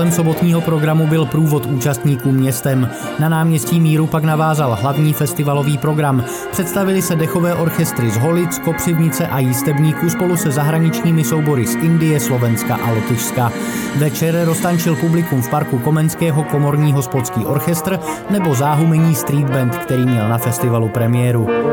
Závěrem sobotního programu byl průvod účastníků městem. Na náměstí Míru pak navázal hlavní festivalový program. Představili se dechové orchestry z Holic, Kopřivnice a Jistebníku spolu se zahraničními soubory z Indie, Slovenska a Lotyšska. Večer roztančil publikum v parku Komenského komorní hospodský orchestr nebo záhumení street band, který měl na festivalu premiéru.